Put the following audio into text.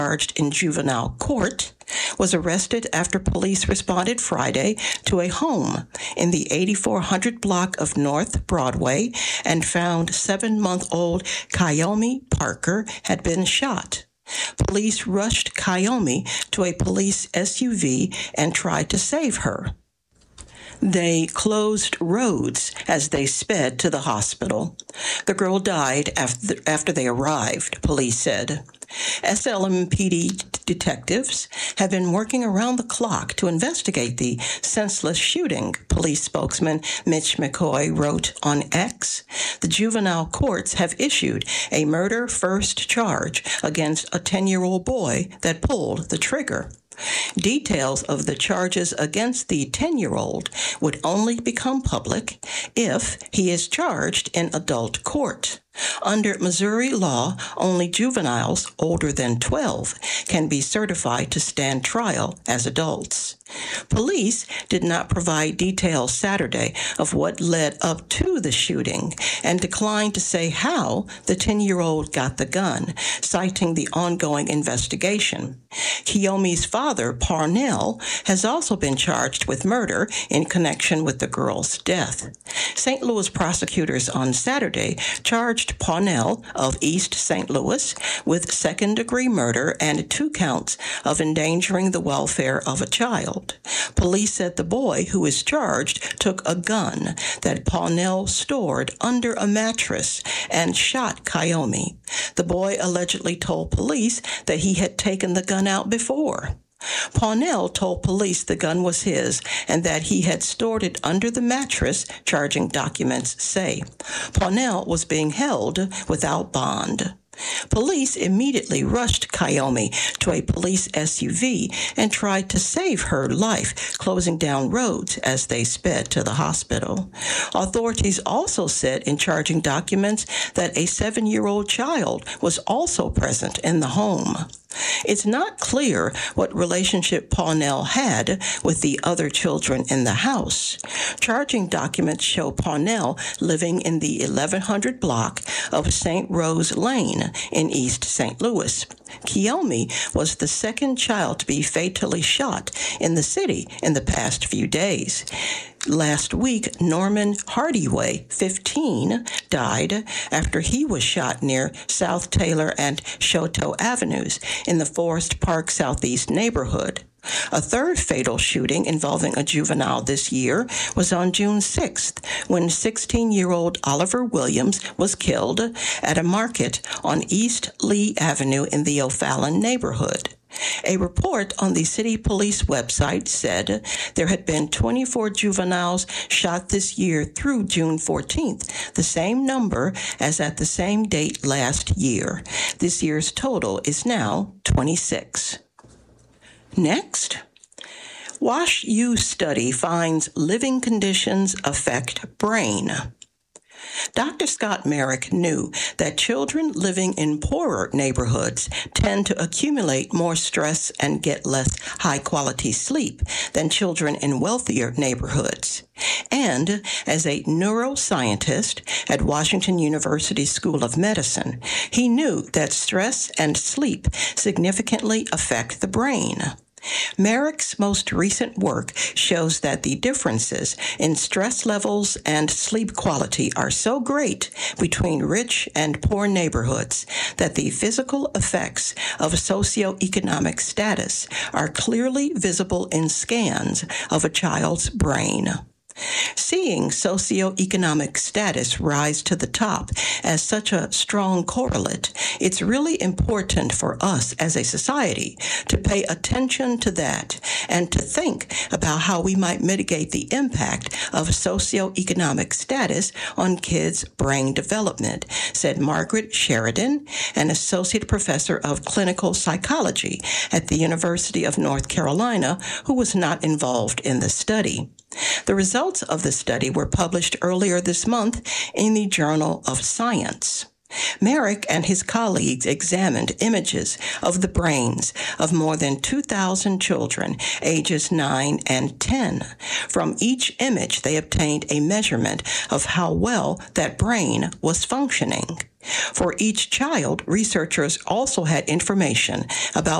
charged in juvenile court, was arrested after police responded Friday to a home in the 8400 block of North Broadway and found 7-month-old Kyomi Parker had been shot. Police rushed Kyomi to a police SUV and tried to save her. They closed roads as they sped to the hospital. The girl died after they arrived, police said. SLMPD detectives have been working around the clock to investigate the senseless shooting, police spokesman Mitch McCoy wrote on X. The juvenile courts have issued a murder first charge against a 10-year-old boy that pulled the trigger. Details of the charges against the 10-year-old would only become public if he is charged in adult court. Under Missouri law, only juveniles older than 12 can be certified to stand trial as adults. Police did not provide details Saturday of what led up to the shooting and declined to say how the 10-year-old got the gun, citing the ongoing investigation. Kyomi's father, Parnell, has also been charged with murder in connection with the girl's death. St. Louis prosecutors on Saturday charged Parnell of East St. Louis with second-degree murder and 2 counts of endangering the welfare of a child. Police said the boy who is charged took a gun that Parnell stored under a mattress and shot Kyomi. The boy allegedly told police that he had taken the gun out before. Parnell told police the gun was his and that he had stored it under the mattress, charging documents say. Parnell was being held without bond. Police immediately rushed Kyomi to a police SUV and tried to save her life, closing down roads as they sped to the hospital. Authorities also said in charging documents that a 7-year-old child was also present in the home. It's not clear what relationship Parnell had with the other children in the house. Charging documents show Parnell living in the 1100 block of St. Rose Lane in East St. Louis. Kyomi was the second child to be fatally shot in the city in the past few days. Last week, Norman Hardyway, 15, died after he was shot near South Taylor and Choteau Avenues in the Forest Park Southeast neighborhood. A third fatal shooting involving a juvenile this year was on June 6th, when 16-year-old Oliver Williams was killed at a market on East Lee Avenue in the O'Fallon neighborhood. A report on the city police website said there had been 24 juveniles shot this year through June 14th, the same number as at the same date last year. This year's total is now 26. Next, Wash U study finds living conditions affect brain. Dr. Scott Merrick knew that children living in poorer neighborhoods tend to accumulate more stress and get less high-quality sleep than children in wealthier neighborhoods. And as a neuroscientist at Washington University School of Medicine, he knew that stress and sleep significantly affect the brain. Merrick's most recent work shows that the differences in stress levels and sleep quality are so great between rich and poor neighborhoods that the physical effects of socioeconomic status are clearly visible in scans of a child's brain. Seeing socioeconomic status rise to the top as such a strong correlate, it's really important for us as a society to pay attention to that and to think about how we might mitigate the impact of socioeconomic status on kids' brain development, said Margaret Sheridan, an associate professor of clinical psychology at the University of North Carolina, who was not involved in the study. The results of the study were published earlier this month in the Journal of Science. Merrick and his colleagues examined images of the brains of more than 2,000 children ages 9 and 10. From each image, they obtained a measurement of how well that brain was functioning. For each child, researchers also had information about